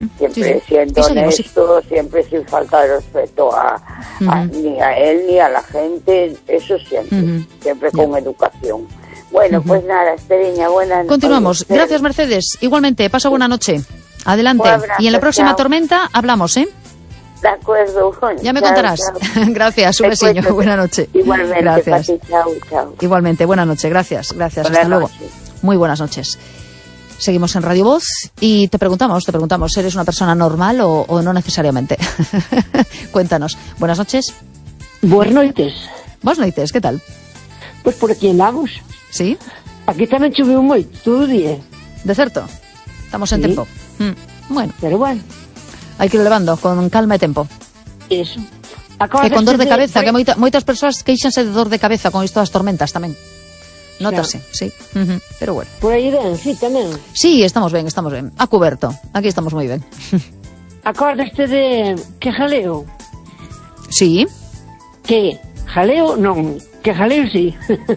Siempre siendo honesto, siempre sin falta de respeto ni a él ni a la gente, eso siempre, siempre con educación. Bueno, pues nada, Esteriña, buenas noches. Continuamos. Gracias, Mercedes. Igualmente, pasa buena noche. Adelante. Y en la próxima tormenta hablamos, ¿eh? De acuerdo. Ya me contarás. Chao. Gracias, un besiño. Buena noche. Igualmente. Gracias. Chao. Igualmente, buena noche. Gracias. Hasta luego. Muy buenas noches. Seguimos en Radio Voz y te preguntamos, ¿eres una persona normal o no necesariamente? Cuéntanos. Buenas noches. Buenas noites. Buenas noites, ¿qué tal? Pues por aquí andamos. Sí? Aquí tamén choveu moito, todo o día. De certo? Estamos en tempo. Bueno. Pero bueno. Hai que ir levando con calma e tempo. Eso. E con dor de cabeza, que moitas persoas queixanse de dor de cabeza con isto das tormentas tamén. Nótase, sí. Pero bueno. Por aí ben, sí, tamén. Sí, estamos ben. A cuberto. Aquí estamos moi ben. Acordaste de que jaleo? Sí. Que jaleo non, que jaleo sí.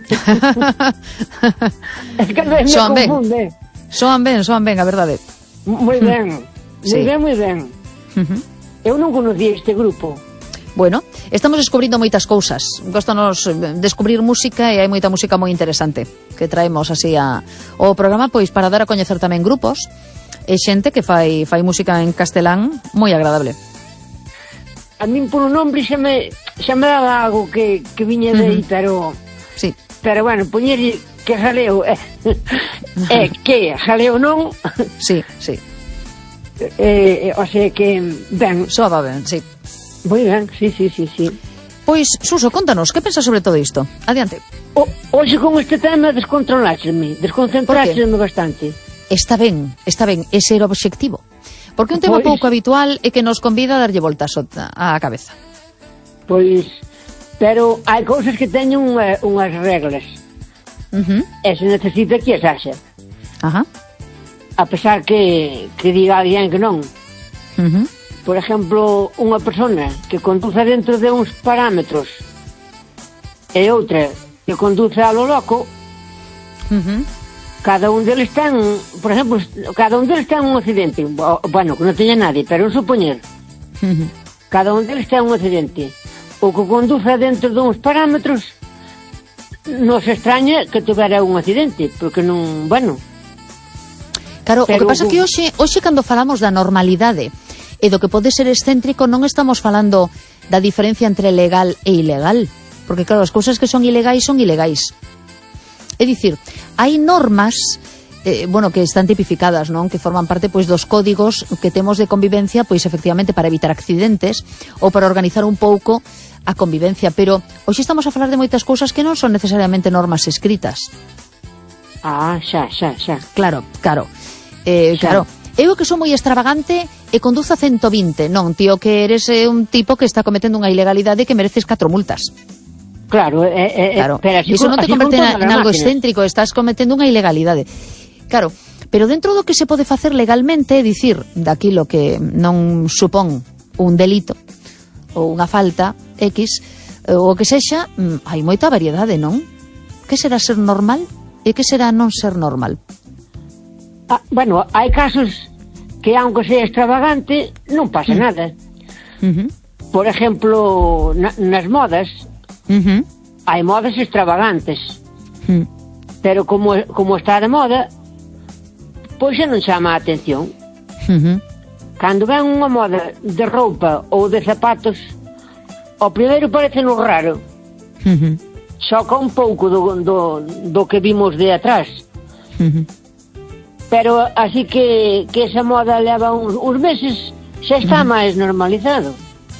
Es que me confunde. Soan ben, a verdade. Moi ben. Moi ben. Eu non conocía este grupo. Bueno, estamos descubrindo moitas cousas. Góstanos descubrir música e hai moita música moi interesante que traemos así ao programa, pois para dar a coñecer tamén grupos e xente que fai música en castelán moi agradable. A min por un nombre xa me daba algo que viña de aí, pero sí. Pero bueno, poñerlle que jaleo que jaleo non. Sí. O sea que ben, soaba ben, sí. Moi ben, sí. Pois, Suso, contanos, que pensas sobre todo isto? Adiante. Hoxe con este tema desconcentráseme bastante. Está ben, ese era o obxectivo. Porque un tema pouco habitual é que nos convida a darlle voltas á cabeza. Pois, pero hai cousas que teñen unhas reglas. E se necesita que as haxa. A pesar que diga alguén que non. Por exemplo, unha persona que conduza dentro de uns parámetros e outra que conduza a lo loco, cada un deles ten, por exemplo, un accidente. Bueno, que non teña nadie, pero supoñer. Cada un deles ten un accidente. O que conduza dentro de uns parámetros non se extraña que tivera un accidente, porque non, bueno. Claro, o que pasa é que hoxe cando falamos da normalidade e do que pode ser excéntrico, non estamos falando da diferencia entre legal e ilegal, porque claro, as cousas que son ilegais. É dicir, hai normas que están tipificadas, non? Que forman parte pois dos códigos que temos de convivencia, pois efectivamente para evitar accidentes ou para organizar un pouco a convivencia, pero hoxe estamos a falar de moitas cousas que non son necesariamente normas escritas. Xa. Claro. Eu que sou moi extravagante e conduzo a 120. Non, tío, que eres un tipo que está cometendo unha ilegalidade que mereces 4 multas. Claro. Pero iso non te converte en algo excéntrico, estás cometendo unha ilegalidade. Claro, pero dentro do que se pode facer legalmente, é dicir, daquilo que non supón un delito ou unha falta X, ou o que sexa, hai moita variedade, non? Que será ser normal e que será non ser normal? Bueno, hai casos que, aunque sea extravagante, non pasa nada. Por exemplo, nas modas, hai modas extravagantes. Pero como está de moda, pois xa non chama a atención. Cando ven unha moda de roupa ou de zapatos, o primeiro parece no raro. Xoca un pouco do que vimos de atrás. Pero así que esa moda leva uns meses, xa está máis normalizado.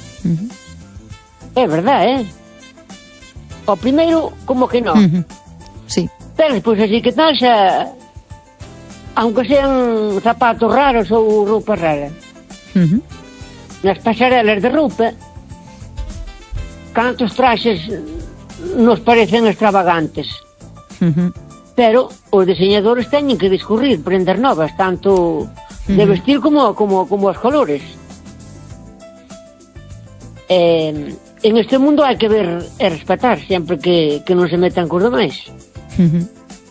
É verdade, O primeiro, como que non. Sí. Pero despois así que tal xa, aunque sean zapatos raros ou roupa rara, nas pasarelas de roupa, cantos traxes nos parecen extravagantes. Pero os diseñadores teñen que discurrir prendas novas, tanto de vestir como os colores. En este mundo hai que ver e respetar sempre que non se metan cos demais.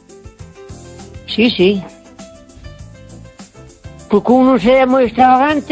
Sí. Porque uno sea moi extravagante